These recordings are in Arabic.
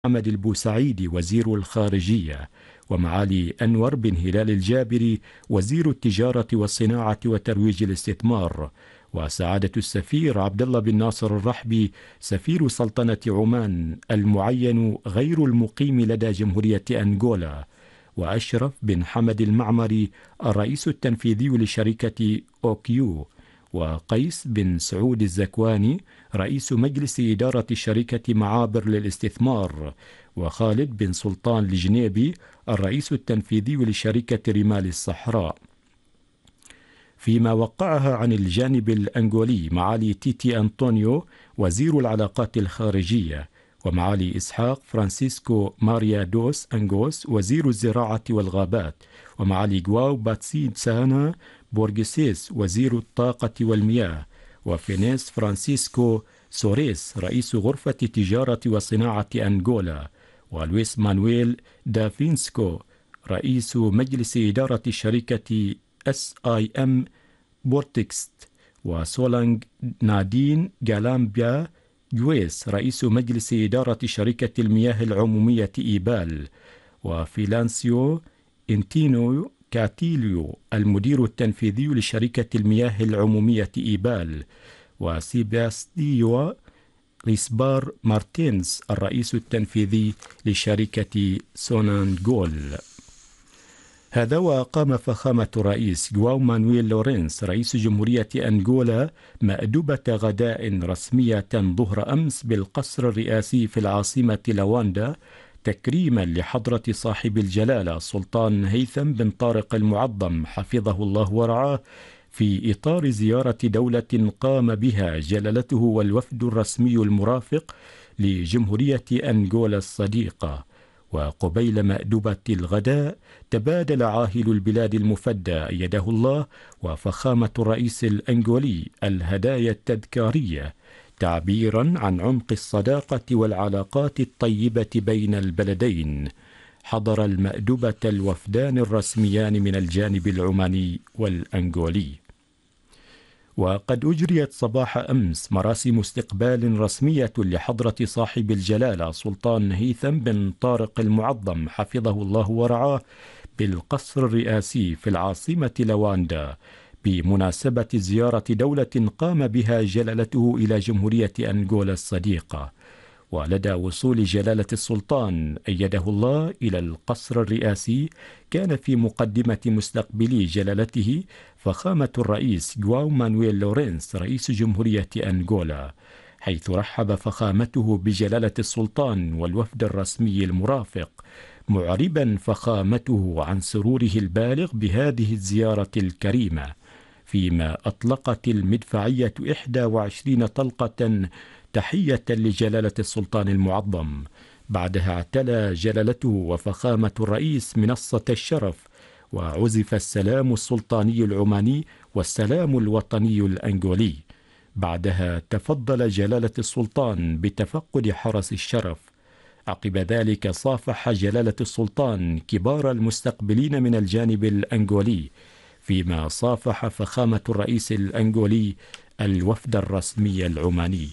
محمد البوسعيدي وزير الخارجية، ومعالي أنور بن هلال الجابري وزير التجارة والصناعة وترويج الاستثمار، وسعادة السفير عبد الله بن ناصر الرحبي سفير سلطنة عمان المعين غير المقيم لدى جمهورية أنغولا، وأشرف بن حمد المعمري الرئيس التنفيذي لشركة أوكيو، وقيس بن سعود الزكواني رئيس مجلس إدارة شركة معابر للاستثمار، وخالد بن سلطان الجنيبي الرئيس التنفيذي لشركة رمال الصحراء. فيما وقعها عن الجانب الأنغولي معالي تيتي أنطونيو وزير العلاقات الخارجية، ومعالي إسحاق فرانسيسكو ماريا دوس أنغوس وزير الزراعة والغابات، ومعالي جواو باتسي سانا بورغيسيس وزير الطاقة والمياه، وفينيس فرانسيسكو سوريس رئيس غرفة تجارة وصناعة أنغولا، ولويس مانويل دافينسكو رئيس مجلس إدارة شركة SIM بورتكست، وسولانغ نادين جالامبيا جويس رئيس مجلس إدارة شركة المياه العمومية إيبال، وفيلانسيو إنتينو كاتيليو المدير التنفيذي لشركة المياه العمومية إيبال، وسيباستيو ريسبار مارتينز الرئيس التنفيذي لشركة سونانغول. هذا وقام فخامة الرئيس جواو مانويل لورينس رئيس جمهورية أنغولا مأدبة غداء رسمية ظهر أمس بالقصر الرئاسي في العاصمة لواندا تكريما لحضرة صاحب الجلالة سلطان هيثم بن طارق المعظم حفظه الله ورعاه، في إطار زيارة دولة قام بها جلالته والوفد الرسمي المرافق لجمهورية أنغولا الصديقة. وقبيل مأدبة الغداء تبادل عاهل البلاد المفدى أيده الله وفخامة الرئيس الأنغولي الهدايا التذكارية، تعبيرا عن عمق الصداقة والعلاقات الطيبة بين البلدين. حضر المأدبة الوفدان الرسميان من الجانب العماني والأنغولي. وقد أجريت صباح أمس مراسم استقبال رسمية لحضرة صاحب الجلالة سلطان هيثم بن طارق المعظم حفظه الله ورعاه بالقصر الرئاسي في العاصمة لواندا، بمناسبة زيارة دولة قام بها جلالته إلى جمهورية أنغولا الصديقة. ولدى وصول جلالة السلطان أيده الله إلى القصر الرئاسي، كان في مقدمة مستقبلي جلالته فخامة الرئيس جواو مانويل لورينس رئيس جمهورية أنغولا، حيث رحب فخامته بجلالة السلطان والوفد الرسمي المرافق، معربا فخامته عن سروره البالغ بهذه الزيارة الكريمة، فيما أطلقت المدفعية 21 طلقة تحية لجلالة السلطان المعظم. بعدها اعتلى جلالته وفخامة الرئيس منصة الشرف، وعزف السلام السلطاني العماني والسلام الوطني الأنغولي. بعدها تفضل جلالة السلطان بتفقد حرس الشرف. عقب ذلك صافح جلالة السلطان كبار المستقبلين من الجانب الأنغولي، فيما صافح فخامة الرئيس الأنغولي الوفد الرسمي العماني.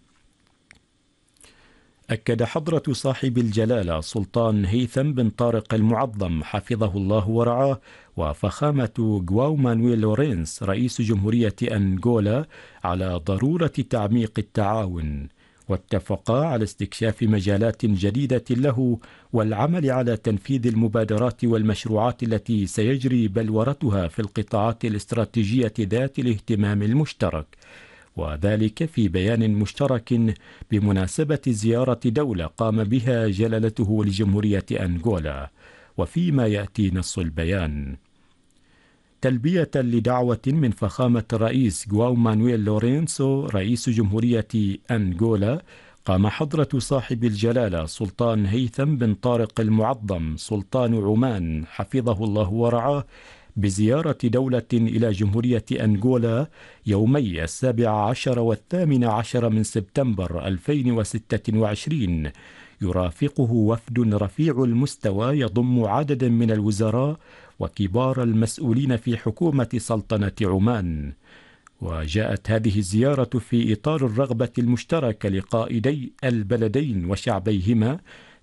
أكد حضرة صاحب الجلالة سلطان هيثم بن طارق المعظم حفظه الله ورعاه وفخامة جواو مانويل لورينس رئيس جمهورية أنغولا على ضرورة تعميق التعاون، واتفقا على استكشاف مجالات جديدة له والعمل على تنفيذ المبادرات والمشروعات التي سيجري بلورتها في القطاعات الاستراتيجية ذات الاهتمام المشترك، وذلك في بيان مشترك بمناسبة زيارة دولة قام بها جلالته لجمهورية أنغولا. وفيما يأتي نص البيان: تلبية لدعوة من فخامة الرئيس جواو مانويل لورينسو رئيس جمهورية أنغولا، قام حضرة صاحب الجلالة سلطان هيثم بن طارق المعظم سلطان عمان حفظه الله ورعاه بزيارة دولة إلى جمهورية أنغولا يومي 17 و18 من سبتمبر 2026، يرافقه وفد رفيع المستوى يضم عددا من الوزراء وكبار المسؤولين في حكومة سلطنة عمان. وجاءت هذه الزيارة في إطار الرغبة المشتركة لقائدي البلدين وشعبيهما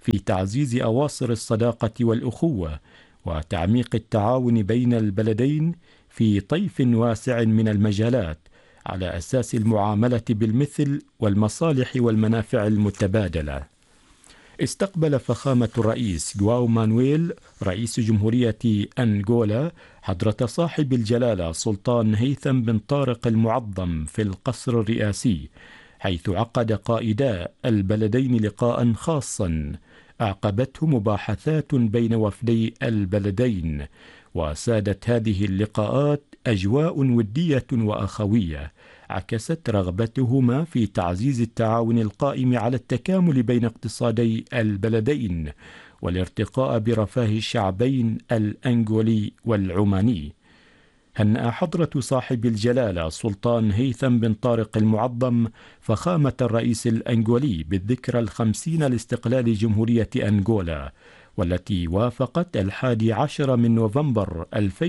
في تعزيز أواصر الصداقة والأخوة وتعميق التعاون بين البلدين في طيف واسع من المجالات على أساس المعاملة بالمثل والمصالح والمنافع المتبادلة. استقبل فخامة الرئيس جواو مانويل رئيس جمهورية أنغولا حضرة صاحب الجلالة سلطان هيثم بن طارق المعظم في القصر الرئاسي، حيث عقد قائدا البلدين لقاء خاصا أعقبته مباحثات بين وفدي البلدين، وسادت هذه اللقاءات أجواء ودية وأخوية عكست رغبتهما في تعزيز التعاون القائم على التكامل بين اقتصادي البلدين والارتقاء برفاه الشعبين الأنغولي والعماني. هنأ حضرة صاحب الجلالة سلطان هيثم بن طارق المعظم فخامة الرئيس الأنغولي بالذكرى الخمسين لاستقلال جمهورية أنغولا، والتي وافقت 11 من نوفمبر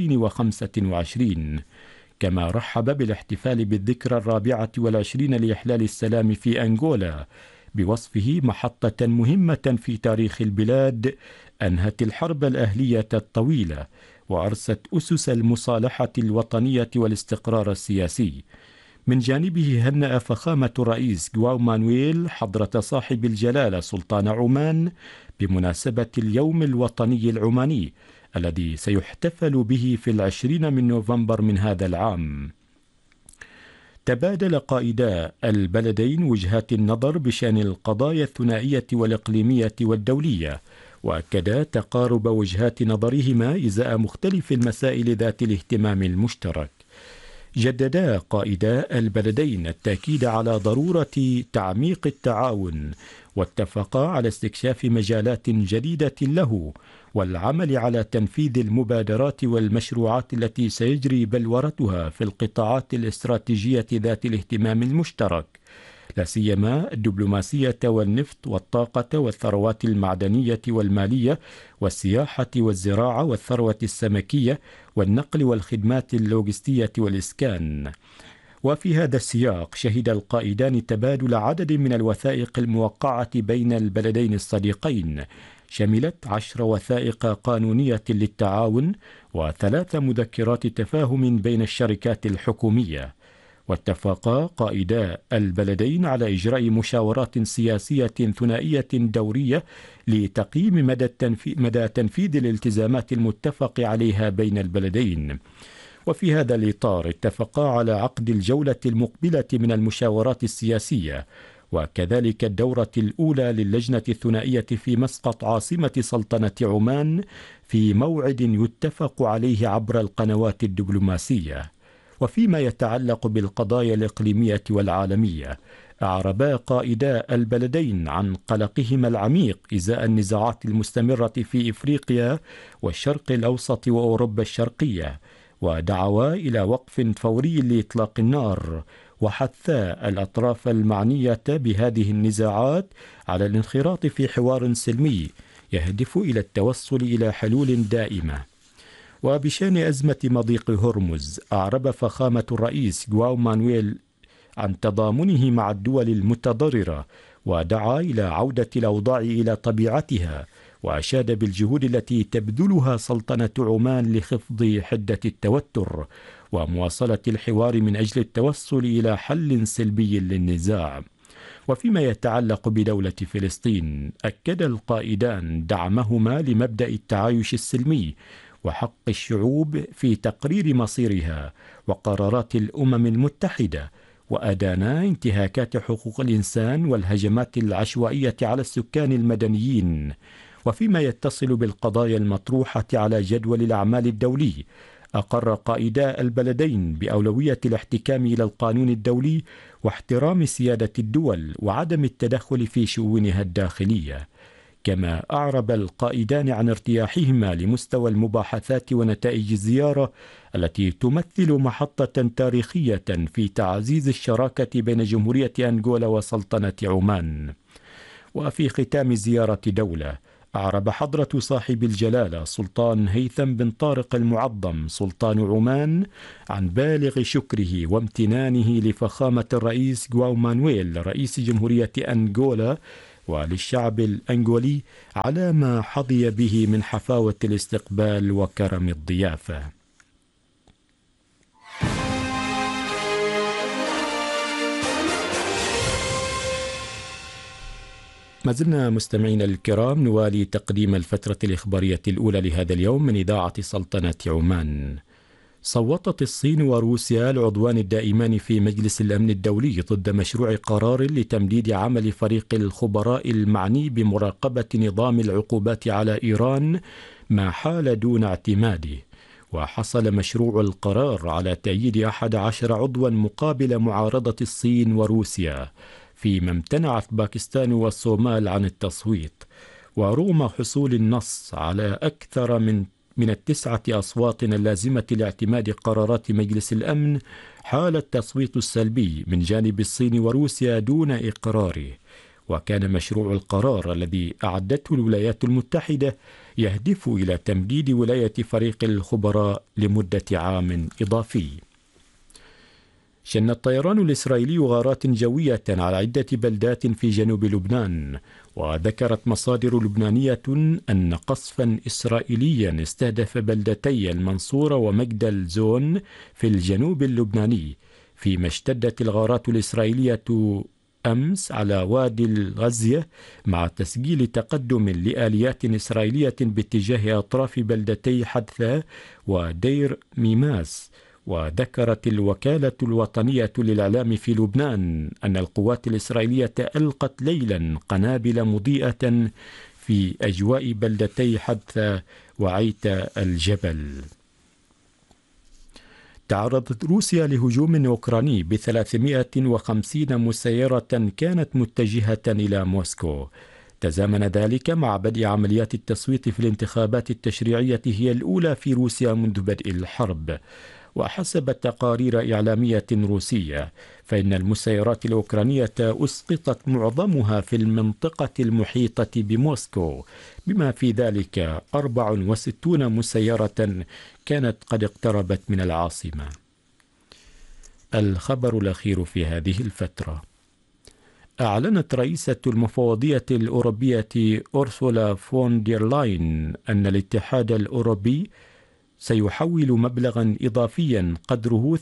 2025، كما رحب بالاحتفال بالذكرى 24 لإحلال السلام في أنغولا بوصفه محطة مهمة في تاريخ البلاد أنهت الحرب الأهلية الطويلة وأرست أسس المصالحة الوطنية والاستقرار السياسي. من جانبه هنأ فخامة الرئيس جواو مانويل حضرة صاحب الجلالة سلطان عمان بمناسبة اليوم الوطني العماني الذي سيحتفل به في 20 من نوفمبر من هذا العام. تبادل قائدا البلدين وجهات النظر بشأن القضايا الثنائية والإقليمية والدولية، وأكدا تقارب وجهات نظرهما إزاء مختلف المسائل ذات الاهتمام المشترك. جددا قائدا البلدين التأكيد على ضرورة تعميق التعاون، واتفقا على استكشاف مجالات جديدة له والعمل على تنفيذ المبادرات والمشروعات التي سيجري بلورتها في القطاعات الاستراتيجية ذات الاهتمام المشترك، لا سيما الدبلوماسية والنفط والطاقة والثروات المعدنية والمالية والسياحة والزراعة والثروة السمكية والنقل والخدمات اللوجستية والإسكان. وفي هذا السياق شهد القائدان تبادل عدد من الوثائق الموقعة بين البلدين الصديقين، شملت 10 وثائق قانونية للتعاون و3 مذكرات تفاهم بين الشركات الحكومية. واتفقا قائدا البلدين على إجراء مشاورات سياسية ثنائية دورية لتقييم مدى تنفيذ الالتزامات المتفق عليها بين البلدين. وفي هذا الإطار اتفقا على عقد الجولة المقبلة من المشاورات السياسية، وكذلك الدورة الأولى للجنة الثنائية في مسقط عاصمة سلطنة عمان في موعد يتفق عليه عبر القنوات الدبلوماسية. وفيما يتعلق بالقضايا الإقليمية والعالمية، أعربا قائدا البلدين عن قلقهما العميق إزاء النزاعات المستمرة في إفريقيا والشرق الأوسط وأوروبا الشرقية، ودعوا إلى وقف فوري لإطلاق النار، وحثا الأطراف المعنية بهذه النزاعات على الانخراط في حوار سلمي يهدف إلى التوصل إلى حلول دائمة. وبشأن أزمة مضيق هرمز، أعرب فخامة الرئيس جواو مانويل عن تضامنه مع الدول المتضررة، ودعا إلى عودة الأوضاع إلى طبيعتها، وأشاد بالجهود التي تبذلها سلطنة عمان لخفض حدة التوتر ومواصلة الحوار من أجل التوصل إلى حل سلمي للنزاع. وفيما يتعلق بدولة فلسطين، أكد القائدان دعمهما لمبدأ التعايش السلمي وحق الشعوب في تقرير مصيرها وقرارات الأمم المتحدة، وأدانا انتهاكات حقوق الإنسان والهجمات العشوائية على السكان المدنيين. وفيما يتصل بالقضايا المطروحة على جدول الأعمال الدولي، أقر قائدا البلدين بأولوية الاحتكام إلى القانون الدولي واحترام سيادة الدول وعدم التدخل في شؤونها الداخلية. كما أعرب القائدان عن ارتياحهما لمستوى المباحثات ونتائج الزيارة التي تمثل محطة تاريخية في تعزيز الشراكة بين جمهورية أنغولا وسلطنة عمان. وفي ختام زيارة دولة، أعرب حضرة صاحب الجلالة سلطان هيثم بن طارق المعظم سلطان عمان عن بالغ شكره وامتنانه لفخامة الرئيس جواو مانويل رئيس جمهورية أنغولا وللشعب الأنغولي على ما حظي به من حفاوة الاستقبال وكرم الضيافة. ما زلنا مستمعينا الكرام نوالي تقديم الفترة الإخبارية الأولى لهذا اليوم من إذاعة سلطنة عمان. صوتت الصين وروسيا العضوان الدائمان في مجلس الأمن الدولي ضد مشروع قرار لتمديد عمل فريق الخبراء المعني بمراقبة نظام العقوبات على إيران ما حال دون اعتماده. وحصل مشروع القرار على تأييد 11 عضوا مقابل معارضة الصين وروسيا، فيما امتنعت باكستان والصومال عن التصويت. ورغم حصول النص على أكثر من 9 أصوات اللازمة لاعتماد قرارات مجلس الأمن، حال التصويت السلبي من جانب الصين وروسيا دون إقراره. وكان مشروع القرار الذي أعدته الولايات المتحدة يهدف إلى تمديد ولاية فريق الخبراء لمدة عام إضافي. شن الطيران الإسرائيلي غارات جوية على عدة بلدات في جنوب لبنان، وذكرت مصادر لبنانية أن قصفا إسرائيليا استهدف بلدتي المنصورة ومجدل زون في الجنوب اللبناني، فيما اشتدت الغارات الإسرائيلية أمس على وادي الغزية مع تسجيل تقدم لآليات إسرائيلية باتجاه أطراف بلدتي حدثة ودير ميماس. وذكرت الوكالة الوطنية للإعلام في لبنان أن القوات الإسرائيلية ألقت ليلا قنابل مضيئة في أجواء بلدتي حدثة وعيت الجبل. تعرضت روسيا لهجوم أوكراني ب350 مسيرة كانت متجهة إلى موسكو. تزامن ذلك مع بدء عمليات التصويت في الانتخابات التشريعية هي الأولى في روسيا منذ بدء الحرب. وحسب تقارير إعلامية روسية فإن المسيرات الأوكرانية أسقطت معظمها في المنطقة المحيطة بموسكو، بما في ذلك 64 مسيرة كانت قد اقتربت من العاصمة. الخبر الأخير في هذه الفترة: أعلنت رئيسة المفوضية الأوروبية أورسولا فون دير لاين أن الاتحاد الأوروبي سيحول مبلغا إضافيا قدره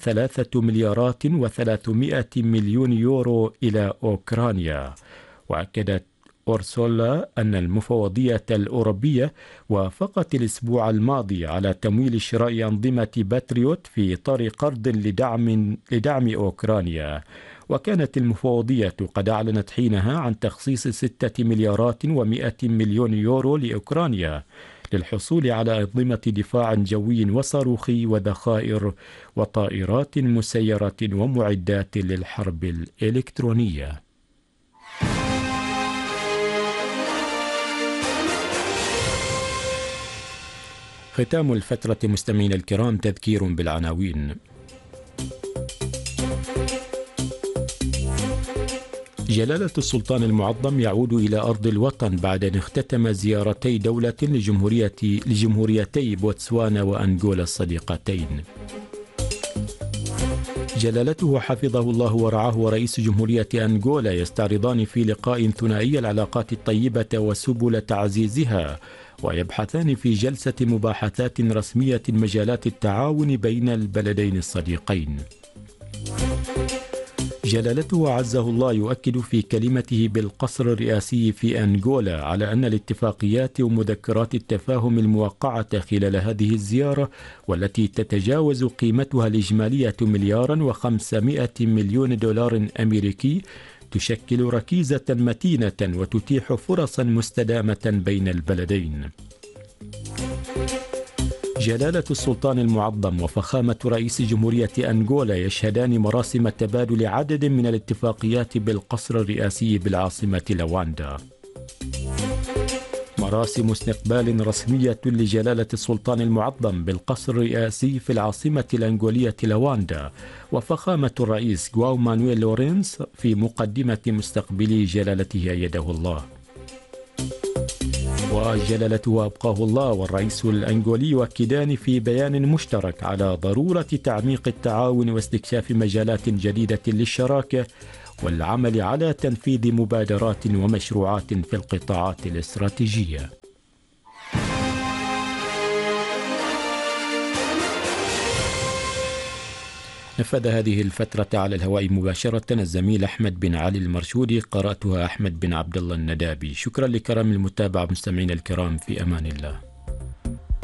3,300,000,000 يورو إلى أوكرانيا. وأكدت أورسولا أن المفوضية الأوروبية وافقت الأسبوع الماضي على تمويل شراء أنظمة باتريوت في إطار قرض لدعم أوكرانيا. وكانت المفوضية قد أعلنت حينها عن تخصيص 6,100,000,000 يورو لأوكرانيا للحصول على أنظمة دفاع جوي وصاروخي وذخائر وطائرات مسيرة ومعدات للحرب الإلكترونية. ختام الفترة مستمعينا الكرام تذكير بالعناوين. جلالة السلطان المعظم يعود إلى أرض الوطن بعد أن اختتم زيارتي دولة لجمهوريتي بوتسوانا وأنغولا الصديقتين. جلالته حفظه الله ورعاه ورئيس جمهورية أنغولا يستعرضان في لقاء ثنائي العلاقات الطيبة وسبل تعزيزها، ويبحثان في جلسة مباحثات رسمية مجالات التعاون بين البلدين الصديقين. جلالته عزه الله يؤكد في كلمته بالقصر الرئاسي في أنغولا على أن الاتفاقيات ومذكرات التفاهم الموقعة خلال هذه الزيارة، والتي تتجاوز قيمتها الإجمالية $500 مليون أمريكي، تشكل ركيزة متينة وتتيح فرصا مستدامة بين البلدين. جلالة السلطان المعظم وفخامة رئيس جمهورية أنغولا يشهدان مراسم تبادل عدد من الاتفاقيات بالقصر الرئاسي بالعاصمة لواندا. مراسم استقبال رسمية لجلالة السلطان المعظم بالقصر الرئاسي في العاصمة الأنغولية لواندا، وفخامة الرئيس غواو مانويل لورينس في مقدمة مستقبلي جلالته أيده الله. وجلالته أبقاه الله والرئيس الأنغولي يؤكدان في بيان مشترك على ضرورة تعميق التعاون واستكشاف مجالات جديدة للشراكة، والعمل على تنفيذ مبادرات ومشروعات في القطاعات الاستراتيجية. نفذ هذه الفترة على الهواء مباشرة الزميل أحمد بن علي المرشودي، قرأتها أحمد بن عبد الله الندابي. شكرا لكرم المتابعة مستمعينا الكرام، في أمان الله.